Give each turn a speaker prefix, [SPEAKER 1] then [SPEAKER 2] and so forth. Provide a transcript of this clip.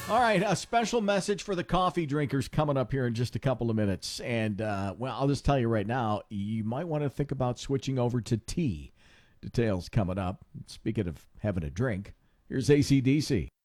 [SPEAKER 1] All right, a special message for the coffee drinkers coming up here in just a couple of minutes. And, well, I'll just tell you right now, you might want to think about switching over to tea. Details coming up. Speaking of having a drink, here's ACDC.